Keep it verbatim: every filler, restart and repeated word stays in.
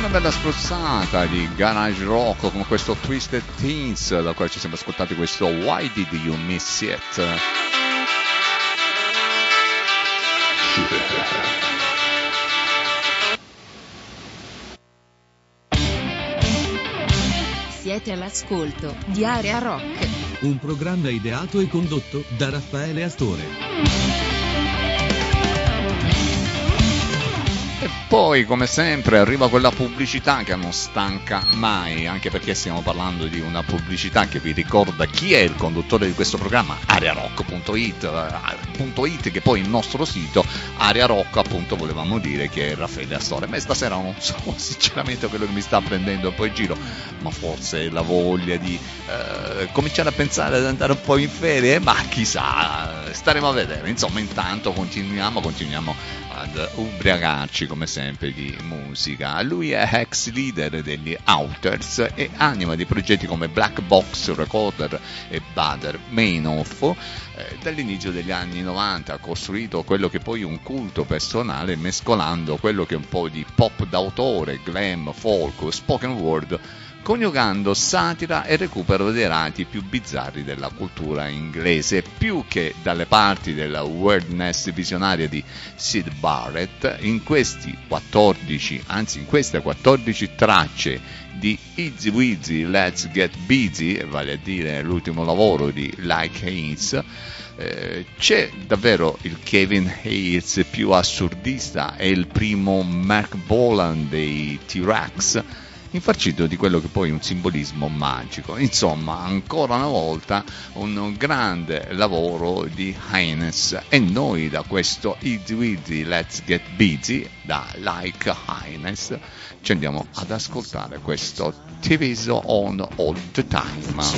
bella spruzzata di garage rock con questo Twisted Teens, da quale ci siamo ascoltati questo Why Did You Miss It? Siete all'ascolto di Area Rock, un programma ideato e condotto da Raffaele Astore. E poi, come sempre, arriva quella pubblicità che non stanca mai, anche perché stiamo parlando di una pubblicità che vi ricorda chi è il conduttore di questo programma, ariarock punto it, .it, che poi il nostro sito, Area Rock, appunto, volevamo dire che è Raffaele Astore. Ma stasera non so sinceramente quello che mi sta prendendo un po' in giro, ma forse la voglia di eh, cominciare a pensare ad andare un po' in ferie, ma chissà, staremo a vedere. Insomma, intanto continuiamo, continuiamo ad ubriacarci come sempre di musica. Lui è ex leader degli Outers e anima di progetti come Black Box Recorder e Bader Meinhof. Eh, dall'inizio degli anni novanta ha costruito quello che poi è un culto personale, mescolando quello che è un po' di pop d'autore, glam, folk, spoken word, coniugando satira e recupero dei lati più bizzarri della cultura inglese, più che dalle parti della weirdness visionaria di Syd Barrett. In questi quattordici, anzi in queste quattordici tracce di Easy Weezy Let's Get Busy, vale a dire l'ultimo lavoro di Like Hayes, eh, c'è davvero il Kevin Hayes più assurdista e il primo Mark Bolan dei T-Rex, infarcito di quello che poi è un simbolismo magico. Insomma, ancora una volta un grande lavoro di Haynes, e noi da questo Easy Weezy Let's Get Busy, da Like Haynes, ci andiamo ad ascoltare questo T V's On All The Time.